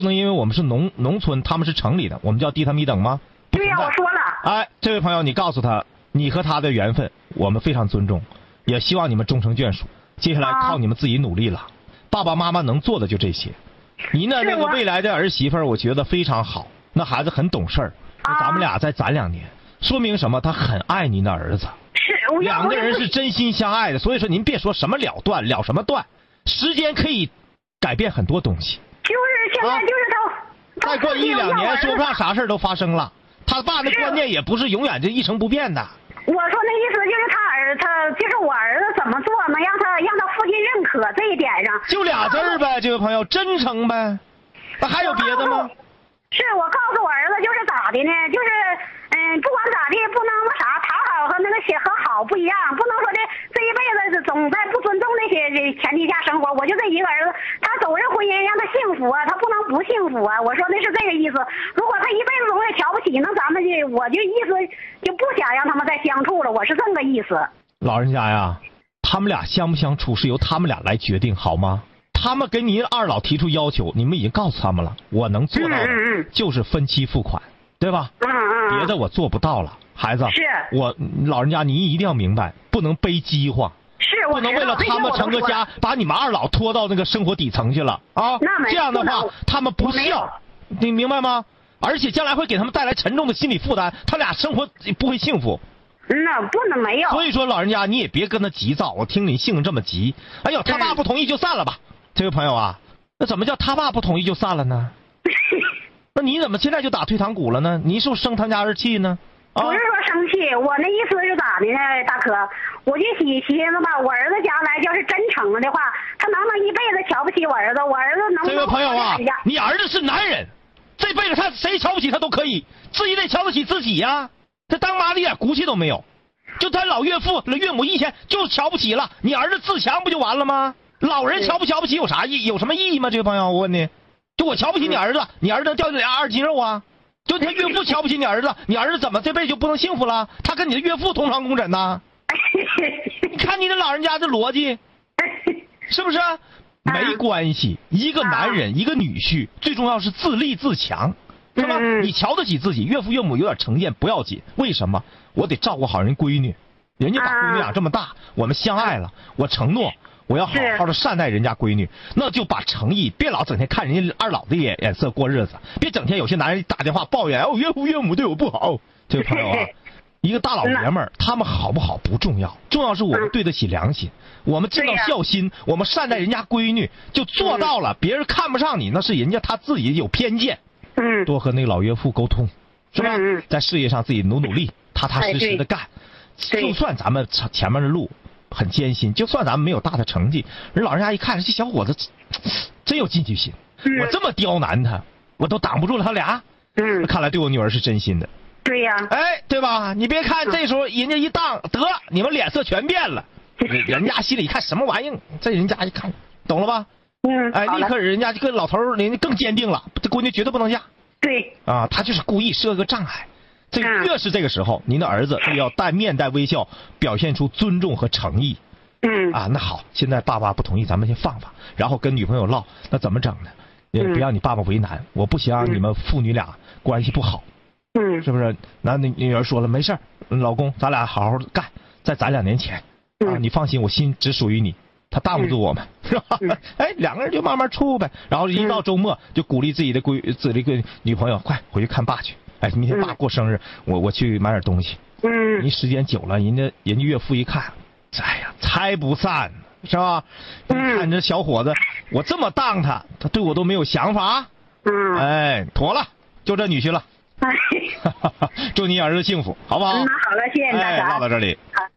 不能因为我们是农村，他们是城里的，我们就要低他们一等吗？ 对呀，我说了。 哎，这位朋友，你告诉他，你和他的缘分，我们非常尊重，也希望你们终成眷属。接下来靠你们自己努力了，爸爸妈妈能做的就这些。您的那个未来的儿媳妇儿，我觉得非常好，那孩子很懂事儿。咱们俩再攒2年，说明什么？他很爱您的儿子。 是， 两个人是真心相爱的，所以说您别说什么了断了什么断，时间可以改变很多东西。 就是现在就是他， 再过1、2年，说不上啥事都发生了。他爸的观念也不是永远就一成不变的。 我说那意思就是他就是我儿子怎么做能让他父亲认可这一点上。 就俩字儿呗，这位朋友，真诚呗。那还有别的吗？ 是我告诉我儿子就是咋的呢？就是不管咋地，不能那啥，讨好和那个和好不一样，不能说这一辈子总在不尊重那些前提下生活。我就这一个儿子，他走入婚姻让他幸福啊，他不能不幸福啊。我说的是这个意思。如果他一辈子总也瞧不起，那咱们我就意思就不想让他们再相处了。我是这个意思。 老人家呀，他们俩相不相处是由他们俩来决定，好吗？他们给您二老提出要求，你们已经告诉他们了，我能做到的就是分期付款，对吧？别的我做不到了，孩子。 是。 我老人家，您一定要明白，不能背饥荒。 是。 不能为了他们成个家，把你们二老拖到那个生活底层去了啊！这样的话，他们不孝，你明白吗？而且将来会给他们带来沉重的心理负担，他俩生活不会幸福。 那不能没有。 所以说，老人家你也别跟他急躁。我听你性子这么急，哎呦，他爸不同意就散了吧。这位朋友啊，那怎么叫他爸不同意就散了呢？那你怎么现在就打退堂鼓了呢？你是不是生他家儿气呢？ 不是说生气，我那意思是咋的呢，大哥？我就寻思吧，我儿子将来要是真成了的话，他能不能一辈子瞧不起我儿子？我儿子能不能？ 这位朋友啊，你儿子是男人，这辈子他谁瞧不起他都可以，自己得瞧得起自己呀。这当妈的一点骨气都没有，就他老岳父、岳母以前就瞧不起了，你儿子自强不就完了吗？老人瞧不起有啥意？有什么意义吗？这位朋友，我问你，就我瞧不起你儿子，你儿子掉俩2斤肉啊？就他岳父瞧不起你儿子，你儿子怎么这辈子就不能幸福了？他跟你的岳父同床共枕呐？你看你这老人家的逻辑，是不是？没关系，一个男人，一个女婿，最重要是自立自强，是吧？你瞧得起自己，岳父岳母有点成见不要紧，为什么？我得照顾好人闺女，人家把闺女养这么大，我们相爱了，我承诺。我要好好的善待人家闺女，那就把诚意，别老整天看人家二老的眼色过日子，别整天有些男人打电话抱怨，岳父岳母对我不好。这位朋友啊，一个大老爷们儿，他们好不好不重要，重要是我们对得起良心，我们尽到孝心，我们善待人家闺女，就做到了。别人看不上你，那是人家他自己有偏见。多和那个老岳父沟通，是吧？在事业上自己努力，踏踏实实的干。就算咱们前面的路很艰辛，就算咱们没有大的成绩，人老人家一看，这小伙子真有进取心。我这么刁难他，我都挡不住了他俩。看来对我女儿是真心的。 对呀。 哎，对吧？你别看这时候人家一当得，你们脸色全变了。人家心里一看什么玩意儿，这人家一看，懂了吧？哎，立刻人家这个老头人家更坚定了，这闺女绝对不能嫁。 对。 啊，他就是故意设个障碍。这越是这个时候，您的儿子就要面带微笑，表现出尊重和诚意。那好，现在爸爸不同意，咱们先放放，然后跟女朋友唠，那怎么整呢？也别让你爸爸为难，我不想让你们父女俩关系不好。是不是？那女儿说了，没事老公，咱俩好好干，再攒2年钱。你放心，我心只属于你，他挡不住我们，是吧？哎，两个人就慢慢处呗。然后一到周末，就鼓励自己的女朋友，快回去看爸去。哎，明天爸过生日，我去买点东西。你时间久了，人家岳父一看，哎呀，才不散，是吧？你看这小伙子，我这么当他对我都没有想法。哎，妥了，就这女婿了。祝你儿子幸福，好不好？ 好了，谢谢大家。 唠到这里。 好。